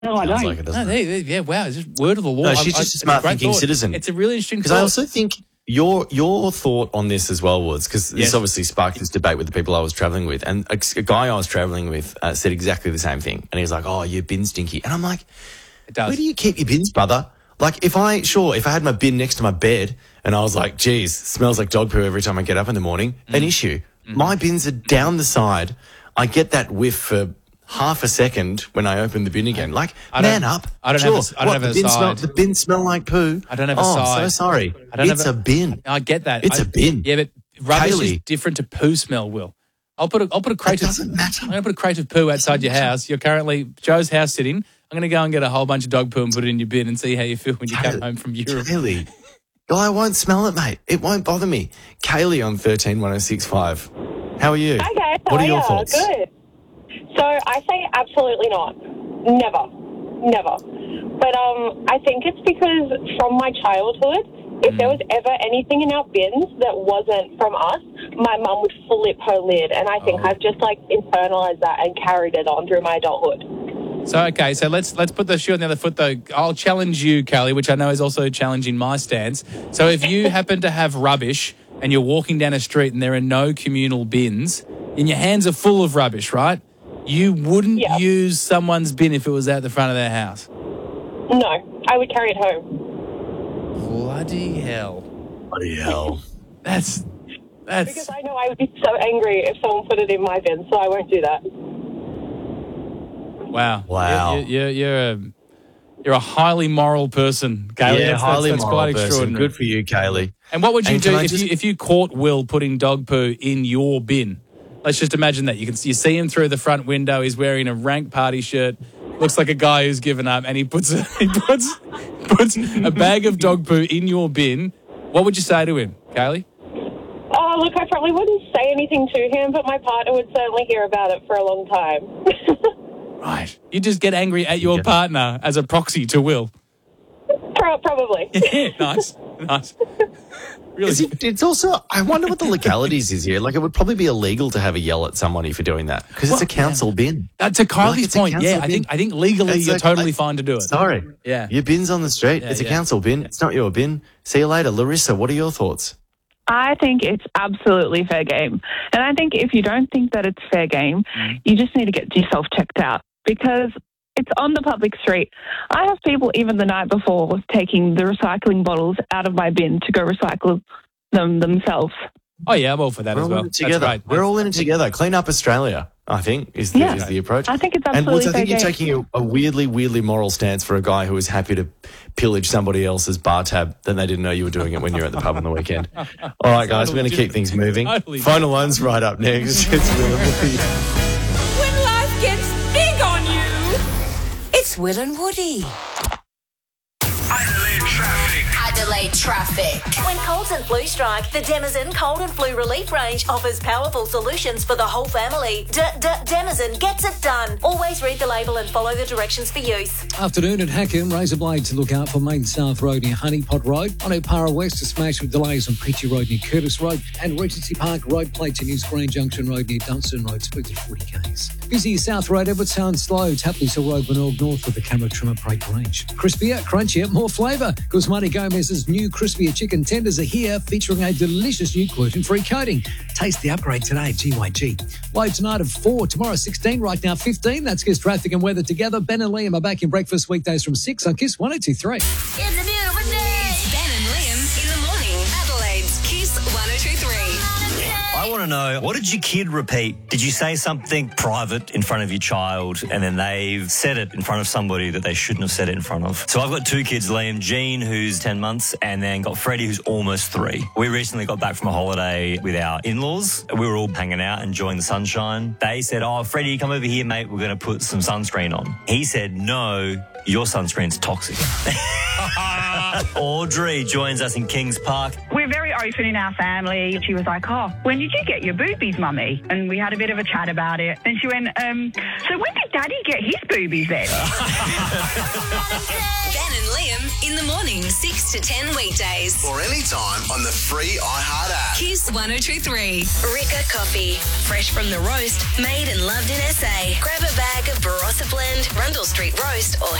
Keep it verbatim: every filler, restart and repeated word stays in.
No, I Sounds don't. like it, doesn't No, it? they, they, yeah, wow, it's just word of the law. No, she's I- just a I- smart great thinking thought. citizen. It's a really interesting Because thought. I also think your your thought on this as well, Woods, because Yes. this obviously sparked this debate with the people I was travelling with, and a, a guy I was travelling with uh, said exactly the same thing, and he was like, "Oh, your bin's stinky," and I'm like, It does. "Where do you keep your bins, brother?" Like, if I sure if I had my bin next to my bed, and I was like, "Geez, smells like dog poo every time I get up in the morning," Mm. an issue. My bins are down the side. I get that whiff for half a second when I open the bin again. Like, I don't- man up. I don't sure. have a- I don't What, have the a bin smell, side. the bin smell like poo. I don't have a oh, side. I'm so sorry. I don't it's have a, bin. I get that. It's I- a bin. Yeah, but rubbish is Kaylee. different to poo smell, Will. I'll put a, I'll put a crate It of doesn't matter. I'm going to put a crate of poo outside your house. You're currently Joe's house sitting. I'm going to go and get a whole bunch of dog poo and put it in your bin and see how you feel when you come home from Europe. Kaylee. Well, I won't smell it, mate. It won't bother me. Kaylee on thirteen one oh six five. How are you? Hi guys, how What are are your ya? thoughts? Good. So I say absolutely not. Never. Never. But um, I think it's because from my childhood, if there was ever anything in our bins that wasn't from us, my mum would flip her lid. And I think Oh. I've just like internalized that and carried it on through my adulthood. So okay, so let's let's put the shoe on the other foot though. I'll challenge you, Kelly, which I know is also challenging my stance. So if you happen to have rubbish and you're walking down a street and there are no communal bins and your hands are full of rubbish, right? You wouldn't Yeah. use someone's bin if it was out the front of their house. No, I would carry it home. Bloody hell. Bloody hell. That's that's Because I know I would be so angry if someone put it in my bin, so I won't do that. wow. Wow. You're, you're, you're a you're a highly moral person, Kaylee. yeah, that's, highly that's, that's moral quite person. extraordinary. Good for you, Kaylee. And what would you And do can I if just- you if you caught Will putting dog poo in your bin? Let's just imagine that you can you see him through the front window. He's wearing a rank party shirt. Looks like a guy who's given up, and he puts a, he puts puts a bag of dog poo in your bin. What would you say to him, Kaylee? Oh, look, I probably wouldn't say anything to him, but my partner would certainly hear about it for a long time. Right. You just get angry at your Yeah. partner as a proxy to Will. Pro- probably. nice, nice. Really. Is it, it's also, I wonder what the legalities is here. Like, it would probably be illegal to have a yell at somebody for doing that because it's a council bin. Uh, to Like, Kylie's it's a point, yeah, council I think bin. I think legally It's you're like- totally like- fine to do it. Sorry. Yeah. Your bin's on the street. Yeah, it's a yeah. council bin. It's not your bin. See you later. Larissa, what are your thoughts? I think it's absolutely fair game. And I think if you don't think that it's fair game, you just need to get yourself checked out because it's on the public street. I have people even the night before taking the recycling bottles out of my bin to go recycle them themselves. Oh yeah, I'm all for that We're as all well. in it That's together. right. We're all in it together. Clean up Australia, I think, is the, Yeah. is the approach. I think it's And Woods, absolutely I think fair you're game. taking a, a weirdly, weirdly moral stance for a guy who is happy to pillage somebody else's bar tab then they didn't know you were doing it when you were at the pub on the weekend. All right, guys, we're going to keep things moving. Totally. Final one's right up next. It's Will and Woody. When life gets big on you, it's Will and Woody. Adelaide traffic. Adelaide traffic. When colds and flu strike, the Denizen Cold and Flu Relief range offers powerful solutions for the whole family. D D Denizen gets it done. Always read the label and follow the directions for use. Afternoon at Hackham, razor blade to look out for Main South Road near Honeypot Road. On O'Para West, to smash with delays on Peachy Road near Curtis Road. And Regency Park Road plate to News Grand Junction Road near Dunstan Road, speed of forty k's. Busy South Road, Edwardstown slow. Tapley's Hill Road, Glenorg North with the camera trimmer brake range. Crispier, crunchier, more flavour. Guzmani Gomez's new Crispier chicken tenders are here, featuring a delicious new gluten-free coating. Taste the upgrade today, G Y G. Low tonight of four, tomorrow sixteen, right now fifteen. That's Kiss Traffic and Weather together. Ben and Liam are back in breakfast weekdays from six on Kiss one oh two three. It's a beautiful day. It's Ben and Liam in the morning. Adelaide's Kiss one oh two three. I want to know, what did your kid repeat? Did you say something private in front of your child and then they've said it in front of somebody that they shouldn't have said it in front of? So I've got two kids, Liam, Jean, who's ten months, and then got Freddie, who's almost three. We recently got back from a holiday with our in-laws. We were all hanging out, enjoying the sunshine. They said, oh, Freddie, come over here, mate. We're going to put some sunscreen on. He said, no, your sunscreen's toxic. Audrey joins us in Kings Park. We're very open in our family. She was like, oh, when did you get your boobies, Mummy? And we had a bit of a chat about it. Then she went, um, so when did Daddy get his boobies then? Ben and Liam in the morning, six to ten weekdays. Or anytime on the free iHeart app. Kiss one oh two three. Ricca Coffee. Fresh from the roast, made and loved in S A. Grab a bag of Barossa Blend, Rundle Street Roast, or